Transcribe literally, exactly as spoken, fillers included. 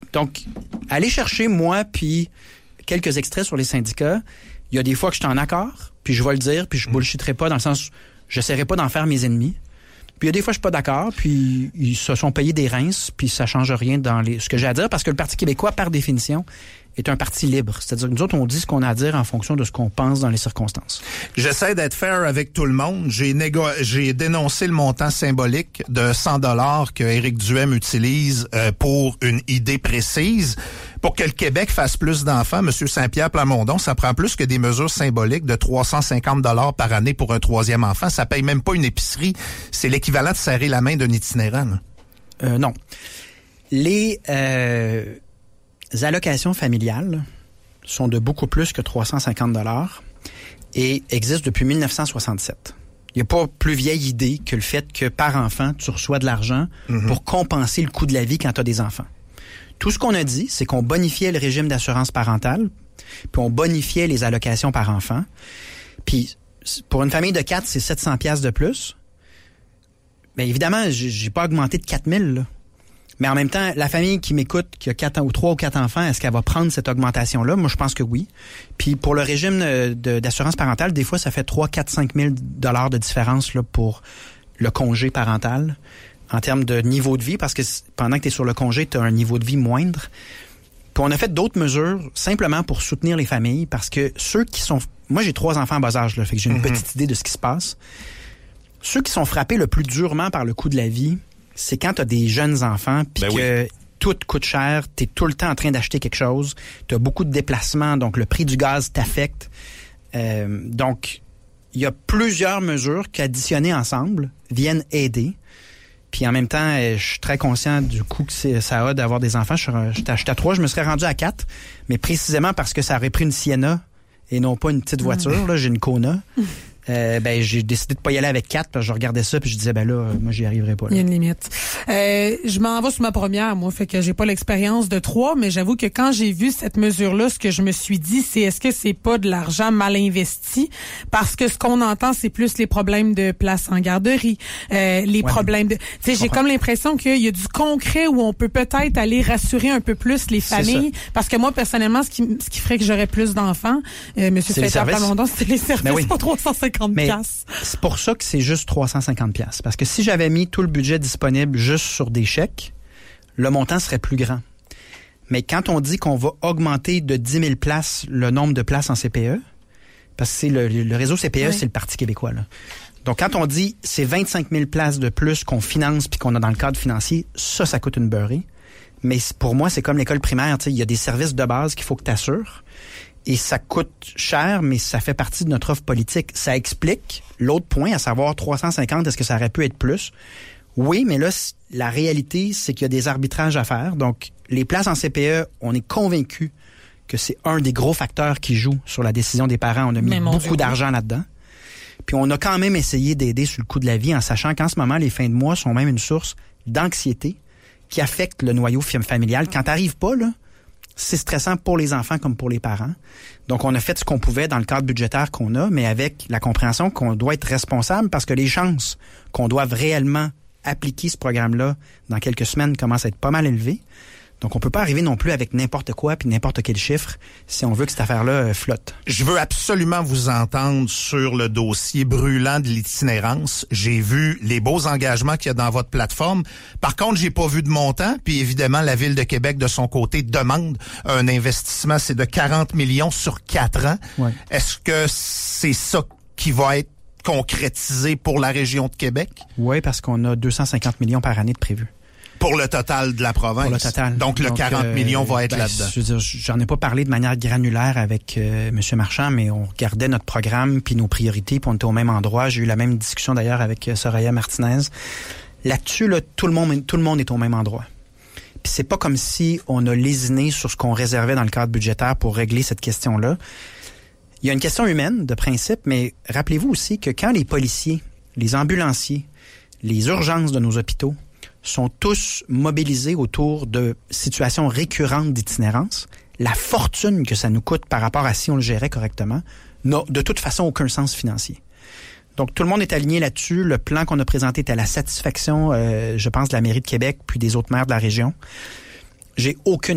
donc, allez chercher, moi, puis quelques extraits sur les syndicats. Il y a des fois que je suis en accord, puis je vais le dire, puis je bullshitterai pas dans le sens, j'essaierai pas d'en faire mes ennemis. Puis il y a des fois, je suis pas d'accord, puis ils se sont payés des rinces, puis ça change rien dans les, ce que j'ai à dire, parce que le Parti québécois, par définition, est un parti libre. C'est-à-dire que nous autres, on dit ce qu'on a à dire en fonction de ce qu'on pense dans les circonstances. J'essaie d'être fair avec tout le monde. J'ai, négo- j'ai dénoncé le montant symbolique de cent dollars que Éric Duhem utilise euh, pour une idée précise. Pour que le Québec fasse plus d'enfants, M. Saint-Pierre Plamondon, ça prend plus que des mesures symboliques de trois cent cinquante dollars par année pour un troisième enfant. Ça paye même pas une épicerie. C'est l'équivalent de serrer la main d'un itinérant. Euh, non. Les... Euh... Les allocations familiales sont de beaucoup plus que trois cent cinquante dollars et existent depuis mille neuf cent soixante-sept. Il n'y a pas plus vieille idée que le fait que par enfant, tu reçois de l'argent mm-hmm. pour compenser le coût de la vie quand tu as des enfants. Tout ce qu'on a dit, c'est qu'on bonifiait le régime d'assurance parentale, puis on bonifiait les allocations par enfant. Puis pour une famille de quatre, c'est sept cents dollars de plus. Bien évidemment, j'ai, j'ai pas augmenté de quatre mille là. Mais en même temps, la famille qui m'écoute, qui a quatre ou trois ou quatre enfants, est-ce qu'elle va prendre cette augmentation-là? Moi, je pense que oui. Puis pour le régime de, d'assurance parentale, des fois, ça fait trois, quatre, cinq mille dollars de différence là, pour le congé parental en termes de niveau de vie, parce que pendant que tu es sur le congé, tu as un niveau de vie moindre. Puis on a fait d'autres mesures simplement pour soutenir les familles, parce que ceux qui sont... Moi, j'ai trois enfants en bas âge, là, fait que j'ai une mm-hmm. petite idée de ce qui se passe. Ceux qui sont frappés le plus durement par le coût de la vie, c'est quand tu as des jeunes enfants puis ben que oui. tout coûte cher, tu es tout le temps en train d'acheter quelque chose, tu as beaucoup de déplacements, donc le prix du gaz t'affecte. Euh, donc, il y a plusieurs mesures qui, additionnées ensemble, viennent aider. Puis en même temps, je suis très conscient du coût que c'est, ça a d'avoir des enfants. J'étais à trois, je me serais rendu à quatre, mais précisément parce que ça aurait pris une Sienna et non pas une petite voiture. Là, j'ai une Kona. Euh, ben j'ai décidé de pas y aller avec quatre parce que je regardais ça puis je disais ben là moi j'y arriverai pas là. Il y a une limite. Euh, je m'en vais sur ma première moi, fait que j'ai pas l'expérience de trois, mais j'avoue que quand j'ai vu cette mesure-là, ce que je me suis dit, c'est est-ce que c'est pas de l'argent mal investi, parce que ce qu'on entend c'est plus les problèmes de place en garderie, euh, les ouais, problèmes de tu sais j'ai comme l'impression qu'il y a du concret où on peut peut-être aller rassurer un peu plus les familles, parce que moi personnellement ce qui ce qui ferait que j'aurais plus d'enfants, euh, monsieur Saint-Pierre Plamondon, c'était les services oui. pour trois cent cinquante. Mais c'est pour ça que c'est juste trois cent cinquante dollars. Parce que si j'avais mis tout le budget disponible juste sur des chèques, le montant serait plus grand. Mais quand on dit qu'on va augmenter de dix mille places le nombre de places en C P E, parce que c'est le, le réseau C P E, oui. c'est le Parti québécois, là. Donc, quand on dit c'est vingt-cinq mille places de plus qu'on finance puis qu'on a dans le cadre financier, ça, ça coûte une beurrée. Mais pour moi, c'est comme l'école primaire. Il y a des services de base qu'il faut que tu assures. Et ça coûte cher, mais ça fait partie de notre offre politique. Ça explique l'autre point, à savoir trois cent cinquante, est-ce que ça aurait pu être plus? Oui, mais là, la réalité, c'est qu'il y a des arbitrages à faire. Donc, les places en C P E, on est convaincu que c'est un des gros facteurs qui joue sur la décision des parents. On a mis beaucoup Dieu, d'argent oui. là-dedans. Puis on a quand même essayé d'aider sur le coût de la vie en sachant qu'en ce moment, les fins de mois sont même une source d'anxiété qui affecte le noyau familial. Quand t'arrives pas, là, c'est stressant pour les enfants comme pour les parents. Donc, on a fait ce qu'on pouvait dans le cadre budgétaire qu'on a, mais avec la compréhension qu'on doit être responsable parce que les chances qu'on doive réellement appliquer ce programme-là dans quelques semaines commencent à être pas mal élevées. Donc, on peut pas arriver non plus avec n'importe quoi puis n'importe quel chiffre si on veut que cette affaire-là euh, flotte. Je veux absolument vous entendre sur le dossier brûlant de l'itinérance. J'ai vu les beaux engagements qu'il y a dans votre plateforme. Par contre, j'ai pas vu de montant. Puis évidemment, la Ville de Québec, de son côté, demande un investissement. C'est de quarante millions sur quatre ans. Ouais. Est-ce que c'est ça qui va être concrétisé pour la région de Québec? Oui, parce qu'on a deux cent cinquante millions par année de prévu. Pour le total de la province. Pour le total. Donc, le Donc, quarante euh, millions va être ben, là-dedans. Je veux dire, j'en ai pas parlé de manière granulaire avec euh, M. Marchand, mais on regardait notre programme puis nos priorités, puis on était au même endroit. J'ai eu la même discussion d'ailleurs avec euh, Soraya Martinez. Là-dessus, là, tout le monde, tout le monde est au même endroit. Puis c'est pas comme si on a lésiné sur ce qu'on réservait dans le cadre budgétaire pour régler cette question-là. Il y a une question humaine de principe, mais rappelez-vous aussi que quand les policiers, les ambulanciers, les urgences de nos hôpitaux sont tous mobilisés autour de situations récurrentes d'itinérance, la fortune que ça nous coûte par rapport à si on le gérait correctement n'a de toute façon aucun sens financier. Donc, tout le monde est aligné là-dessus. Le plan qu'on a présenté est à la satisfaction, euh, je pense, de la mairie de Québec puis des autres maires de la région. J'ai aucune